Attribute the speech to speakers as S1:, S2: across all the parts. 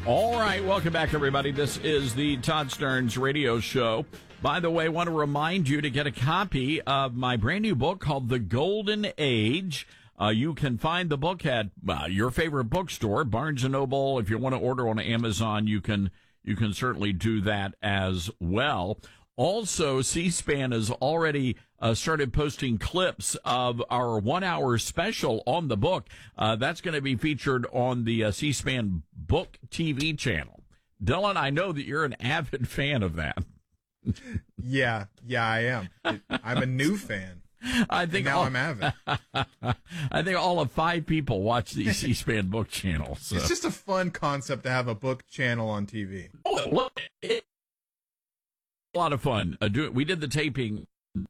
S1: All right, welcome back, everybody. This is the Todd Stearns Radio Show. By the way, I want to remind you to get a copy of my brand new book called The Golden Age. You can find the book at your favorite bookstore, Barnes & Noble. If you want to order on Amazon, you can certainly do that as well. Also, C-SPAN has already started posting clips of our 1 hour special on the book. That's going to be featured on the C-SPAN Book TV channel. Dylan, I know that you're an avid fan of that.
S2: Yeah, I am. I'm a new fan.
S1: I think
S2: I'm avid.
S1: I think all of 5 people watch the C-SPAN Book channel. So.
S2: It's just a fun concept to have a book channel on TV.
S1: Oh, look, a lot of fun. We did the taping,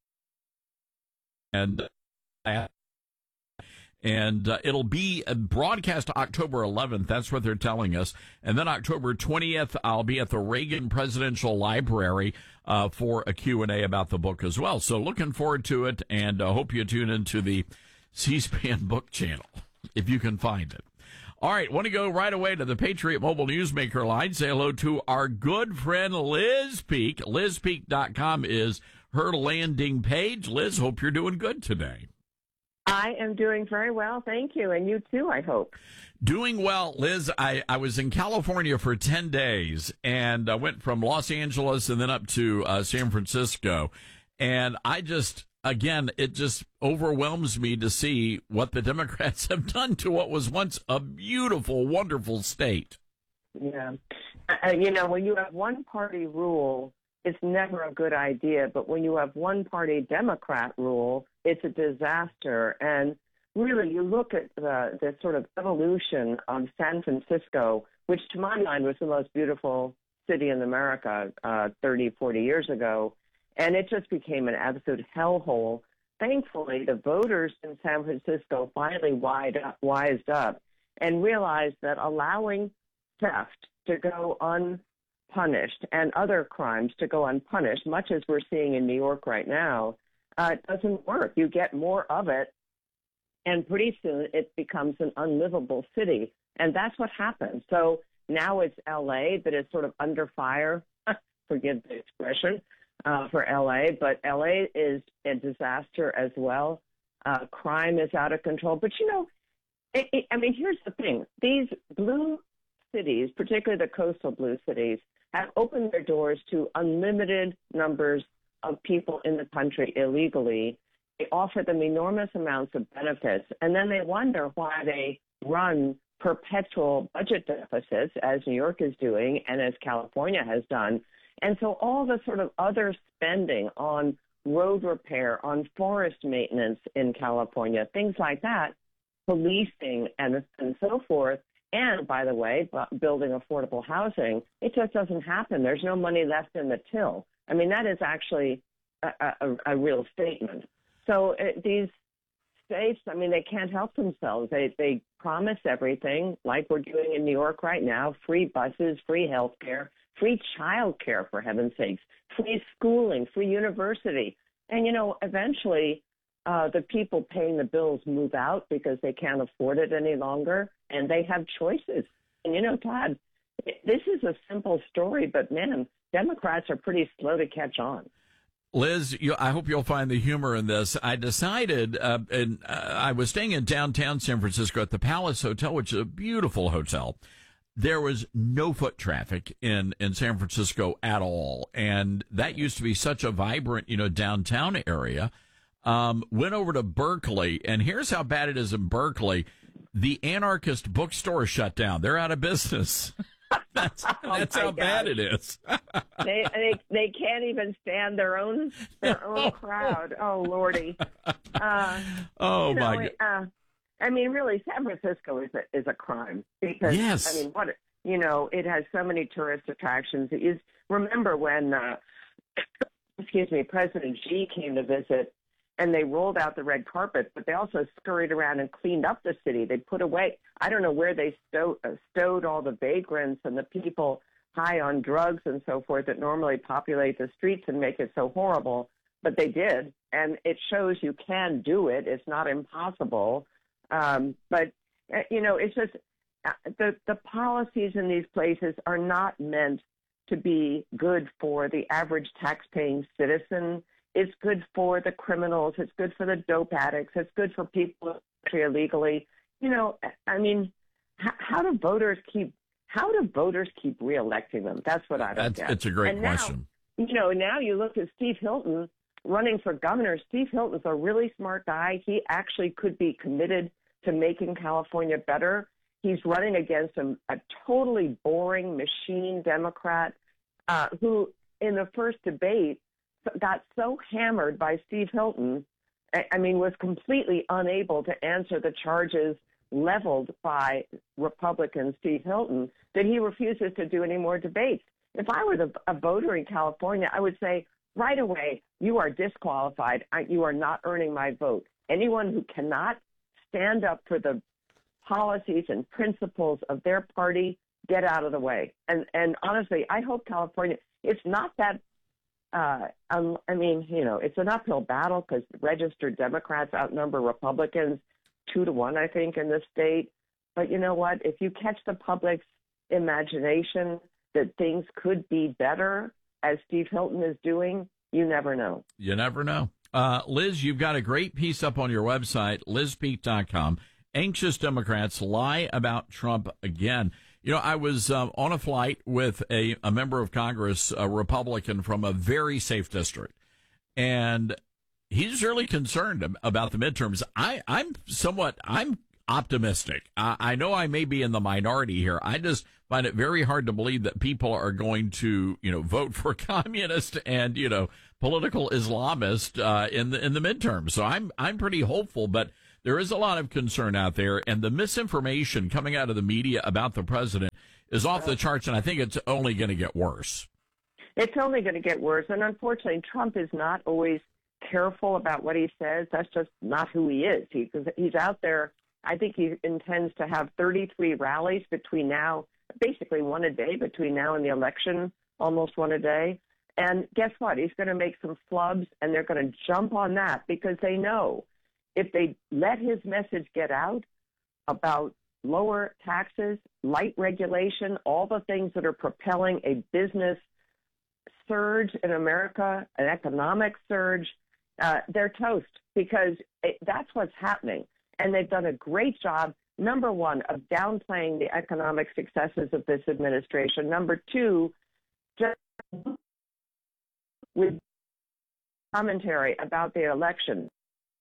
S1: and it'll be broadcast October 11th. That's what they're telling us. And then October 20th, I'll be at the Reagan Presidential Library for a Q&A about the book as well. So looking forward to it, and hope you tune into the C-SPAN Book channel, if you can find it. All right, want to go right away to the Patriot Mobile Newsmaker line. Say hello to our good friend Liz Peek. LizPeek.com is her landing page. Liz, hope you're doing good today.
S3: I am doing very well, thank you. And you too, I hope.
S1: Doing well, Liz. I was in California for 10 days, and I went from Los Angeles and then up to San Francisco. And it just overwhelms me to see what the Democrats have done to what was once a beautiful, wonderful state.
S3: Yeah. When you have one-party rule, it's never a good idea. But when you have one-party Democrat rule, it's a disaster. And really, you look at the sort of evolution of San Francisco, which to my mind was the most beautiful city in America 30, 40 years ago, and it just became an absolute hellhole. Thankfully, the voters in San Francisco finally wised up and realized that allowing theft to go unpunished and other crimes to go unpunished, much as we're seeing in New York right now, doesn't work. You get more of it, and pretty soon it becomes an unlivable city. And that's what happened. So now it's L.A. that is sort of under fire, forgive the expression, for L.A., but L.A. is a disaster as well. Crime is out of control. But, here's the thing. These blue cities, particularly the coastal blue cities, have opened their doors to unlimited numbers of people in the country illegally. They offer them enormous amounts of benefits, and then they wonder why they run perpetual budget deficits, as New York is doing and as California has done. And so all the sort of other spending on road repair, on forest maintenance in California, things like that, policing and so forth, and, by the way, building affordable housing, it just doesn't happen. There's no money left in the till. I mean, that is actually a real statement. So these states, they can't help themselves. They promise everything, like we're doing in New York right now, free buses, free health care, free child care, for heaven's sakes, free schooling, free university. And, eventually the people paying the bills move out because they can't afford it any longer, and they have choices. And, Todd, this is a simple story, but, man, Democrats are pretty slow to catch on.
S1: Liz, I hope you'll find the humor in this. I decided, and I was staying in downtown San Francisco at the Palace Hotel, which is a beautiful hotel. There was no foot traffic in San Francisco at all. And that used to be such a vibrant, downtown area. Went over to Berkeley, and here's how bad it is in Berkeley. The anarchist bookstore shut down. They're out of business. That's how bad it is.
S3: they can't even stand their own crowd. Oh, Lordy.
S1: My God.
S3: Really, San Francisco is a crime because
S1: yes.
S3: It has so many tourist attractions. Remember when President Xi came to visit, and they rolled out the red carpet, but they also scurried around and cleaned up the city. They put away, I don't know where they stowed all the vagrants and the people high on drugs and so forth that normally populate the streets and make it so horrible, but they did. And it shows you can do it. It's not impossible. But it's just, the policies in these places are not meant to be good for the average tax-paying citizen. It's good for the criminals. It's good for the dope addicts. It's good for people illegally. You know, I mean, how do voters keep reelecting them? That's what I don't get.
S1: It's a great question.
S3: Now you look at Steve Hilton running for governor. Steve Hilton's a really smart guy. He actually could be committed to making California better. He's running against a totally boring machine Democrat who, in the first debate, got so hammered by Steve Hilton, was completely unable to answer the charges leveled by Republican Steve Hilton, that he refuses to do any more debates. If I were a voter in California, I would say, right away, you are disqualified. You are not earning my vote. Anyone who cannot stand up for the policies and principles of their party, get out of the way. And honestly, I hope California, it's not that, it's an uphill battle because registered Democrats outnumber Republicans 2-1, I think, in this state. But you know what? If you catch the public's imagination that things could be better, as Steve Hilton is doing, you never know.
S1: You never know. Liz, you've got a great piece up on your website, lizpeek.com. Anxious Democrats lie about Trump again. You know, I was on a flight with a member of Congress, a Republican from a very safe district, and he's really concerned about the midterms. I'm optimistic. I know I may be in the minority here. I just find it very hard to believe that people are going to, vote for communist and, political Islamist in the midterms. So I'm pretty hopeful, but there is a lot of concern out there, and the misinformation coming out of the media about the president is off the charts, and I think it's only going to get worse.
S3: It's only going to get worse, and unfortunately, Trump is not always careful about what he says. That's just not who he is. He's out there. I think he intends to have 33 rallies between now, basically one a day between now and the election, almost one a day. And guess what? He's going to make some flubs, and they're going to jump on that because they know if they let his message get out about lower taxes, light regulation, all the things that are propelling a business surge in America, an economic surge, they're toast because that's what's happening. And they've done a great job, number one, of downplaying the economic successes of this administration. Number two, just with commentary about the election.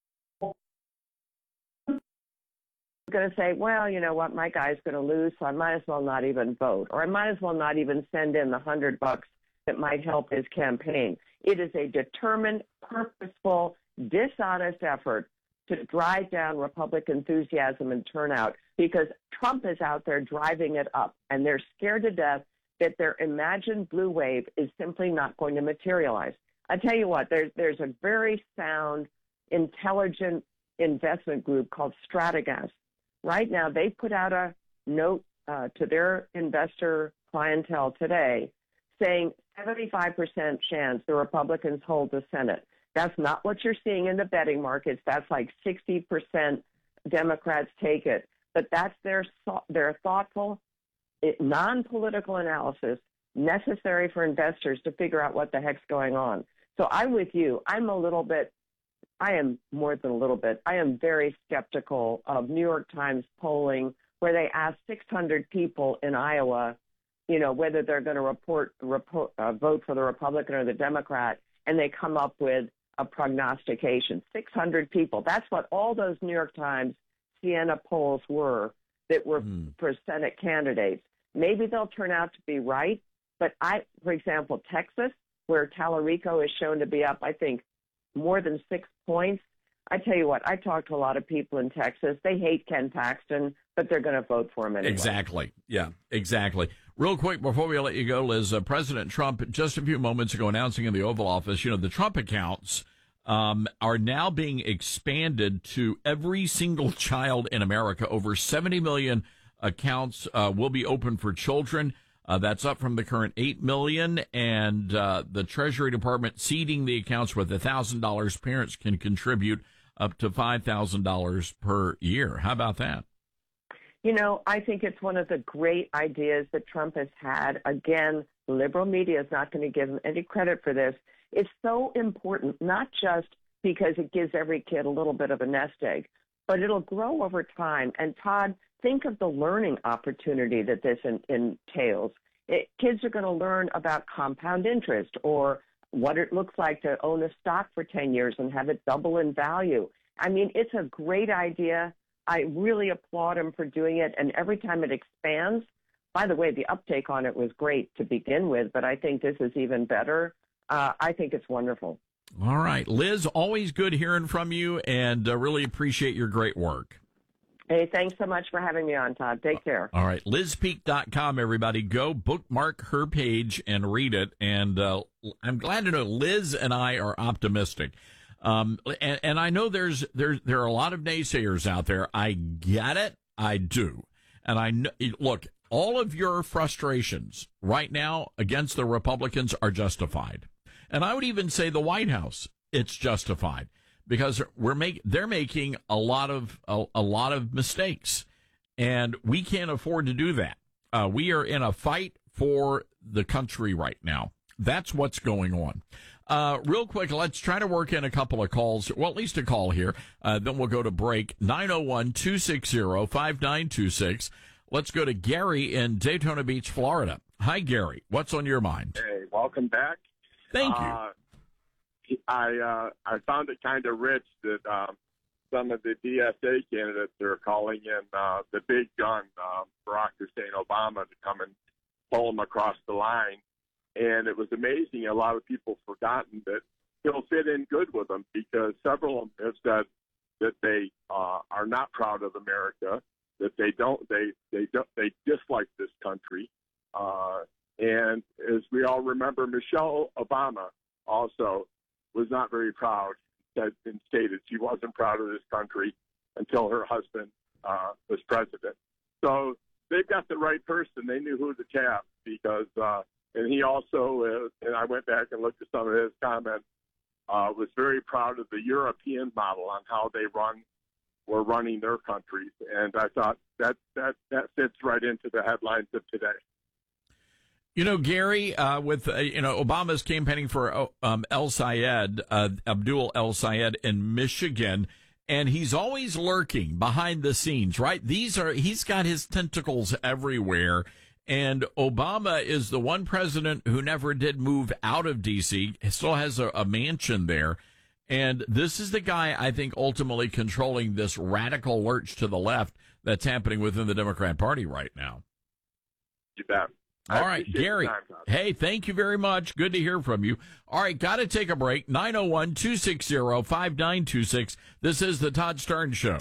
S3: Going to say, well, you know what, my guy's going to lose, so I might as well not even vote, or I might as well not even send in the $100 that might help his campaign. It is a determined, purposeful, dishonest effort to drive down Republican enthusiasm and turnout because Trump is out there driving it up, and they're scared to death that their imagined blue wave is simply not going to materialize. I tell you what, there's a very sound, intelligent investment group called Stratagas. Right now, they put out a note to their investor clientele today saying 75% chance the Republicans hold the Senate. That's not what you're seeing in the betting markets. That's like 60% Democrats take it. But that's their thoughtful, non-political analysis necessary for investors to figure out what the heck's going on. So I'm with you. I am more than a little bit. I am very skeptical of New York Times polling where they asked 600 people in Iowa, whether they're going to vote for the Republican or the Democrat, and they come up with a prognostication. 600 people. That's what all those New York Times Siena polls were that were for Senate candidates. Maybe they'll turn out to be right, but for example, Texas, where Tallarico is shown to be up, I think, more than 6 points. I tell you what, I talked to a lot of people in Texas. They hate Ken Paxton, but they're going to vote for him anyway.
S1: Exactly. Yeah, exactly. Real quick, before we let you go, Liz, President Trump, just a few moments ago, announcing in the Oval Office, the Trump accounts are now being expanded to every single child in America. Over 70 million accounts will be open for children. That's up from the current 8 million, and the Treasury Department seeding the accounts with $1,000. Parents can contribute up to $5,000 per year. How about that?
S3: You know, I think it's one of the great ideas that Trump has had. Again, liberal media is not going to give him any credit for this. It's so important, not just because it gives every kid a little bit of a nest egg, but it'll grow over time. And Todd, think of the learning opportunity that this entails. Kids are going to learn about compound interest or what it looks like to own a stock for 10 years and have it double in value. I mean, it's a great idea. I really applaud him for doing it. And every time it expands, by the way, the uptake on it was great to begin with, but I think this is even better. I think it's wonderful.
S1: All right. Liz, always good hearing from you, and really appreciate your great work.
S3: Hey, thanks so much for having me on, Todd. Take care.
S1: All right. LizPeek.com, everybody. Go bookmark her page and read it. And I'm glad to know Liz and I are optimistic. And I know there are a lot of naysayers out there. I get it. I do. And I know, look, all of your frustrations right now against the Republicans are justified. And I would even say the White House, it's justified because they're making a lot of mistakes, and we can't afford to do that. We are in a fight for the country right now. That's what's going on. Real quick, let's try to work in a couple of calls. Well, at least a call here. Then we'll go to break. 901-260-5926. Let's go to Gary in Daytona Beach, Florida. Hi, Gary. What's on your mind?
S4: Hey, welcome back.
S1: Thank you.
S4: I found it kind of rich that some of the DSA candidates are calling in the big gun, Barack Hussein Obama, to come and pull him across the line. And it was amazing. A lot of people forgotten that he'll fit in good with them because several of them have said that they are not proud of America, that they dislike this country. And as we all remember, Michelle Obama also was not very proud and stated she wasn't proud of this country until her husband was president. So they've got the right person. They knew who to tap because, and he also, and I went back and looked at some of his comments, was very proud of the European model on how they were running their countries. And I thought that fits right into the headlines of today.
S1: You know, Gary, with Obama's campaigning for Abdul El Sayed in Michigan, and he's always lurking behind the scenes, right? He's got his tentacles everywhere, and Obama is the one president who never did move out of D.C., still has a mansion there, and this is the guy, I think, ultimately controlling this radical lurch to the left that's happening within the Democrat Party right now.
S4: You bet.
S1: All right, Gary. Hey, thank you very much. Good to hear from you. All right, got to take a break. 901-260-5926. This is the Todd Stern Show.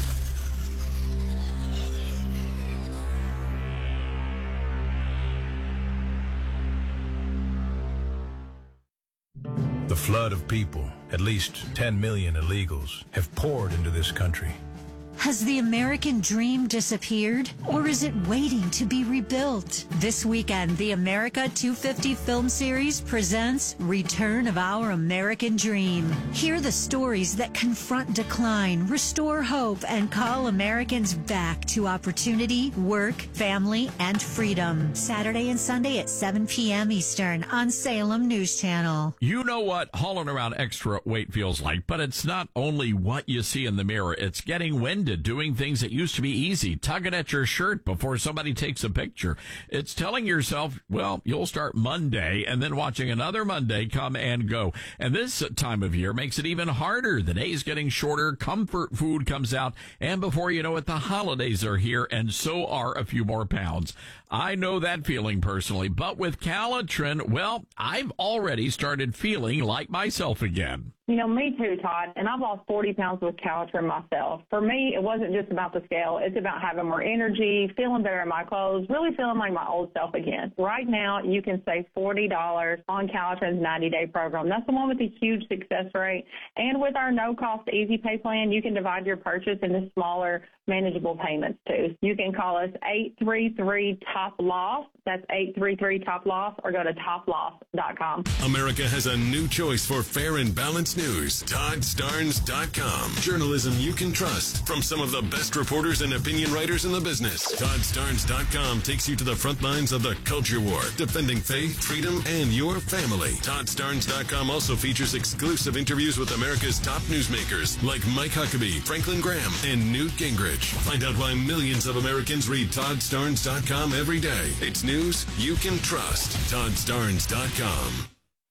S5: The flood of people, at least 10 million illegals, have poured into this country.
S6: Has the American dream disappeared, or is it waiting to be rebuilt? This weekend, the America 250 film series presents Return of Our American Dream. Hear the stories that confront decline, restore hope, and call Americans back to opportunity, work, family, and freedom. Saturday and Sunday at 7 p.m. Eastern on Salem News Channel.
S1: You know what hauling around extra weight feels like, but it's not only what you see in the mirror. It's getting winded, doing things that used to be easy, tugging at your shirt before somebody takes a picture. It's telling yourself, well, you'll start Monday and then watching another Monday come and go. And this time of year makes it even harder. The day's getting shorter, comfort food comes out, and before you know it, the holidays are here, and so are a few more pounds. I know that feeling personally, but with Calitrin, well, I've already started feeling like myself again.
S7: You know, me too, Todd, and I've lost 40 pounds with Calitrin myself. For me, it wasn't just about the scale. It's about having more energy, feeling better in my clothes, really feeling like my old self again. Right now, you can save $40 on Calitrin's 90-day program. That's the one with the huge success rate. And with our no-cost Easy Pay plan, you can divide your purchase into smaller, manageable payments, too. You can call us 833-TOP-LOSS. That's 833-TOP-LOSS, or go to toploss.com.
S8: America has a new choice for fair and balanced news. news. ToddStarnes.com. Journalism you can trust from some of the best reporters and opinion writers in the business. ToddStarnes.com takes you to the front lines of the culture war, defending faith, freedom, and your family. ToddStarnes.com also features exclusive interviews with America's top newsmakers like Mike Huckabee, Franklin Graham, and Newt Gingrich. Find out why millions of Americans read ToddStarnes.com every day. It's news you can trust. ToddStarnes.com.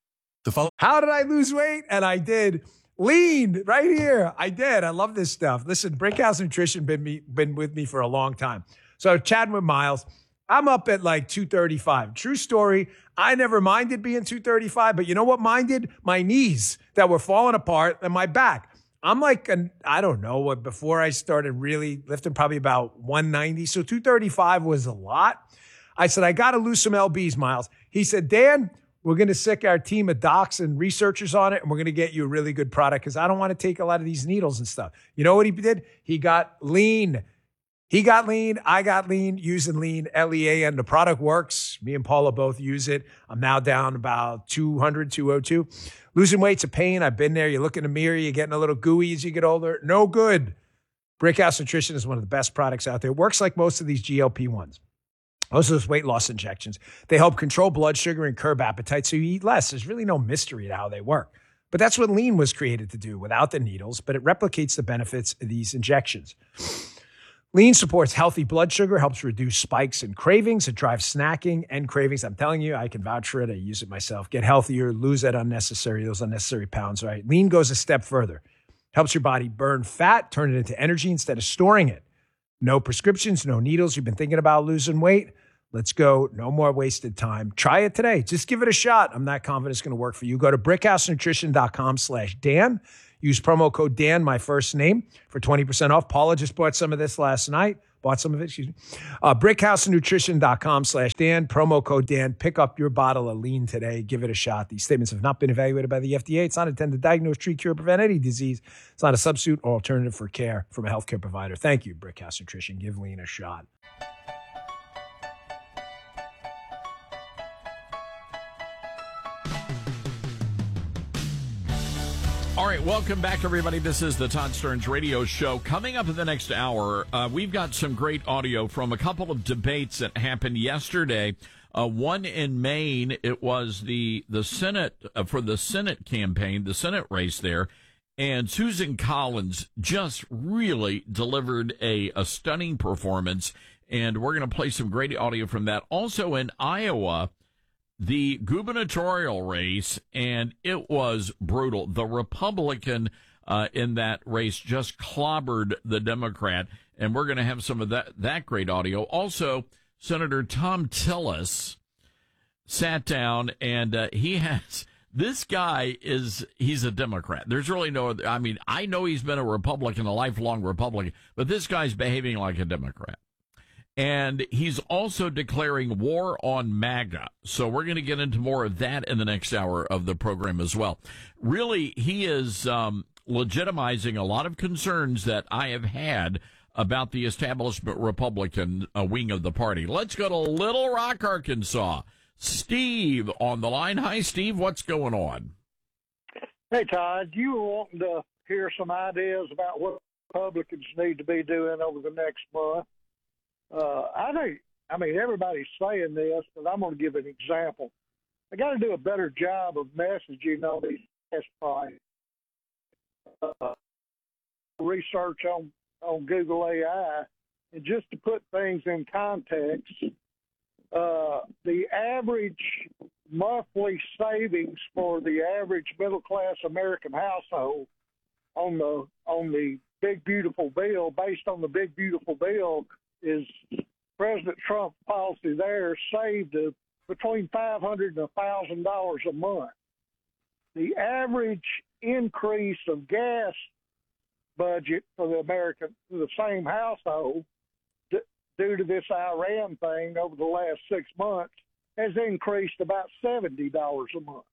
S9: How did I lose weight? And I did. Lean right here. I did. I love this stuff. Listen, Brickhouse Nutrition been with me for a long time. So chatting with Miles, I'm up at like 235. True story. I never minded being 235, but you know what minded? My knees that were falling apart and my back. I'm like, I don't know, before I started really lifting, probably about 190. So 235 was a lot. I said, I got to lose some LBs, Miles. He said, Dan, we're going to sick our team of docs and researchers on it, and we're going to get you a really good product because I don't want to take a lot of these needles and stuff. You know what he did? He got lean. He got lean. I got lean using lean, LEAN. The product works. Me and Paula both use it. I'm now down about 200, 202. Losing weight's a pain. I've been there. You look in the mirror, you're getting a little gooey as you get older. No good. Brickhouse Nutrition is one of the best products out there. It works like most of these GLP-1s. Most of those weight loss injections, they help control blood sugar and curb appetite so you eat less. There's really no mystery to how they work. But that's what lean was created to do without the needles, but it replicates the benefits of these injections. Lean supports healthy blood sugar, helps reduce spikes and cravings. It drives snacking and cravings. I'm telling you, I can vouch for it. I use it myself. Get healthier, lose those unnecessary pounds, right? Lean goes a step further. Helps your body burn fat, turn it into energy instead of storing it. No prescriptions, no needles. You've been thinking about losing weight? Let's go. No more wasted time. Try it today. Just give it a shot. I'm not confident it's going to work for you. Go to brickhousenutrition.com/Dan. Use promo code Dan, my first name, for 20% off. Paula just bought some of this last night. Brickhousenutrition.com/Dan. Promo code Dan. Pick up your bottle of lean today. Give it a shot. These statements have not been evaluated by the FDA. It's not intended to diagnose, treat, cure, or prevent any disease. It's not a substitute or alternative for care from a healthcare provider. Thank you, Brickhouse Nutrition. Give lean a shot.
S1: All right, welcome back, everybody. This is the Todd Stearns Radio Show. Coming up in the next hour, we've got some great audio from a couple of debates that happened yesterday. One in Maine, it was the Senate, for the Senate campaign, the Senate race there, and Susan Collins just really delivered a stunning performance, and we're going to play some great audio from that. Also in Iowa, the gubernatorial race, and it was brutal. The Republican in that race just clobbered the Democrat, and we're going to have some of that great audio. Also, Senator Thom Tillis sat down, and this guy he's a Democrat. There's really no other. I mean, I know he's been a Republican, a lifelong Republican, but this guy's behaving like a Democrat. And he's also declaring war on MAGA. So we're going to get into more of that in the next hour of the program as well. Really, he is legitimizing a lot of concerns that I have had about the establishment Republican wing of the party. Let's go to Little Rock, Arkansas. Steve on the line. Hi, Steve. What's going on?
S10: Hey, Todd. You were wanting to hear some ideas about what Republicans need to be doing over the next month. I mean, everybody's saying this, but I'm going to give an example. I got to do a better job of messaging on these test prices. Research on Google AI, and just to put things in context, the average monthly savings for the average middle-class American household on the Big Beautiful Bill, based on the Big Beautiful Bill, is President Trump's policy there saved between $500 and $1,000 a month. The average increase of gas budget for the same household due to this Iran thing over the last 6 months has increased about $70 a month.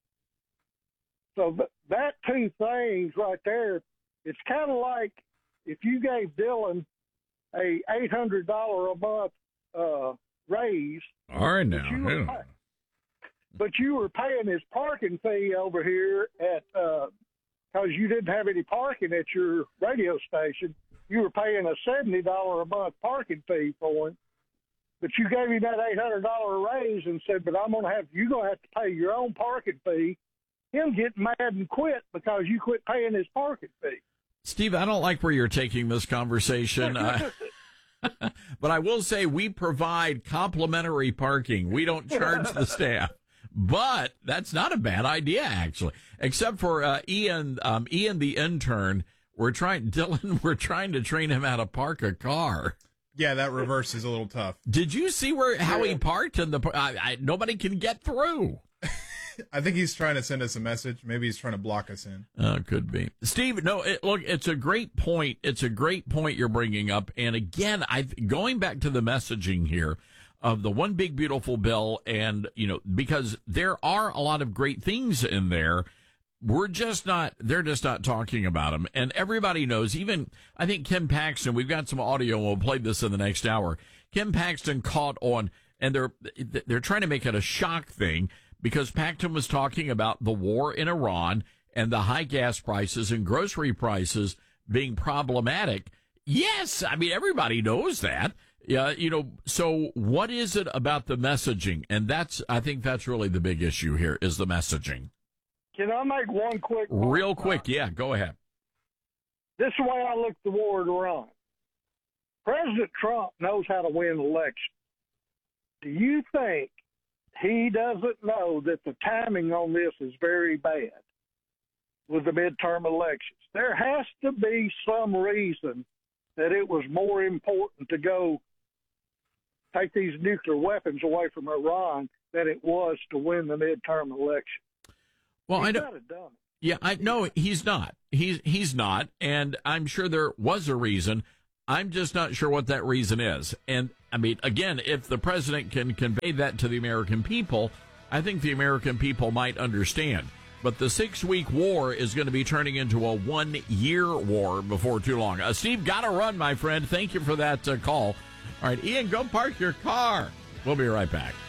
S10: So that two things right there, it's kind of like if you gave Dylan a $800 a month raise.
S1: All right,
S10: but you were paying his parking fee over here at because you didn't have any parking at your radio station. You were paying a $70 a month parking fee for him, but you gave him that $800 raise and said, "But you're gonna have to pay your own parking fee." Him getting mad and quit because you quit paying his parking fee.
S1: Steve, I don't like where you're taking this conversation. But I will say we provide complimentary parking. We don't charge the staff. But that's not a bad idea, actually. Except for Ian the intern. We're trying to train him how to park a car.
S2: Yeah, that reverse is a little tough.
S1: Did you see how he parked? Nobody can get through.
S2: I think he's trying to send us a message. Maybe he's trying to block us in.
S1: Could be. Steve, no, look, it's a great point. It's a great point you're bringing up. And again, going back to the messaging here of the one big beautiful bill, and, because there are a lot of great things in there. They're just not talking about them. And everybody knows, even, I think Kim Paxton, we've got some audio and we'll play this in the next hour. Kim Paxton caught on, and they're trying to make it a shock thing, because Paxton was talking about the war in Iran and the high gas prices and grocery prices being problematic. Yes, I mean, everybody knows that. Yeah, so what is it about the messaging? And I think that's really the big issue here, is the messaging.
S10: Can I make one quick point?
S1: Real quick, yeah, go ahead.
S10: This is the way I look at the war in Iran. President Trump knows how to win elections. Do you think he doesn't know that the timing on this is very bad with the midterm elections? There has to be some reason that it was more important to go take these nuclear weapons away from Iran than it was to win the midterm election.
S1: Well,
S10: I
S1: know. Yeah, I know he's not. He's not, and I'm sure there was a reason. I'm just not sure what that reason is. And I mean, again, if the president can convey that to the American people, I think the American people might understand. But the 6-week war is going to be turning into a 1-year war before too long. Steve, gotta run, my friend. Thank you for that call. All right, Ian, go park your car. We'll be right back.